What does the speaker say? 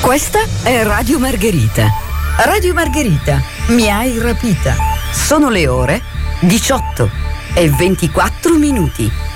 Questa è Radio Margherita. Radio Margherita, mi hai rapita. Sono le ore 18:24.